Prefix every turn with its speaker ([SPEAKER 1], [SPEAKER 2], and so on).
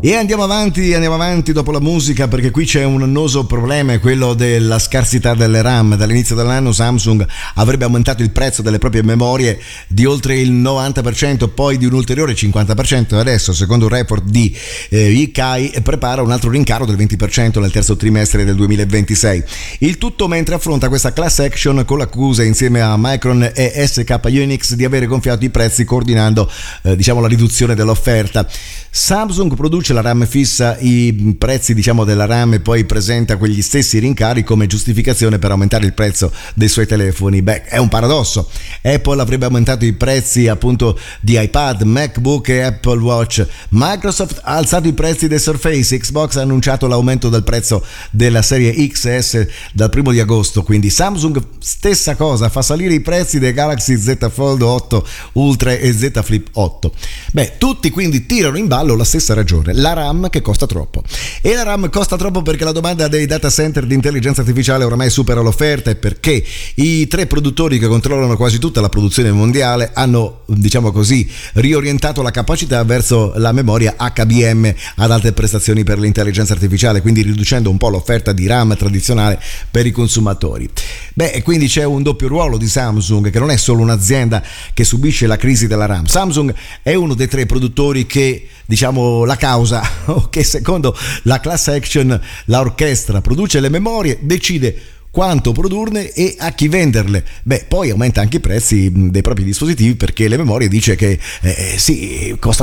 [SPEAKER 1] E andiamo avanti dopo la musica, perché qui c'è un annoso problema, è quello della scarsità delle RAM. Dall'inizio dell'anno Samsung avrebbe aumentato il prezzo delle proprie memorie di oltre il 90%, poi di un ulteriore 50%, e adesso, secondo un report di Yikai, prepara un altro rincaro del 20% nel terzo trimestre del 2026. Il tutto mentre affronta questa class action con l'accusa insieme a Micron e SK Unix di avere gonfiato i prezzi coordinando la riduzione dell'offerta. Samsung produce la RAM fissa i prezzi della RAM e poi presenta quegli stessi rincari come giustificazione per aumentare il prezzo dei suoi telefoni. È un paradosso. Apple avrebbe aumentato i prezzi appunto di iPad, MacBook e Apple Watch. Microsoft ha alzato i prezzi del Surface. Xbox ha annunciato l'aumento del prezzo della serie XS dal 1 di agosto. Quindi Samsung stessa cosa, fa salire i prezzi dei Galaxy Z Fold 8 Ultra e Z Flip 8. Tutti quindi tirano in ballo la stessa ragione: la RAM che costa troppo. E la RAM costa troppo perché la domanda dei data center di intelligenza artificiale oramai supera l'offerta, e perché i tre produttori che controllano quasi tutta la produzione mondiale hanno, riorientato la capacità verso la memoria HBM ad alte prestazioni per l'intelligenza artificiale, quindi riducendo un po' l'offerta di RAM tradizionale per i consumatori. E quindi c'è un doppio ruolo di Samsung, che non è solo un'azienda che subisce la crisi della RAM. Samsung è uno dei tre produttori che, la causa, che secondo la class action la orchestra produce le memorie, decide quanto produrne e a chi venderle. Poi aumenta anche i prezzi dei propri dispositivi, perché le memorie dice che costano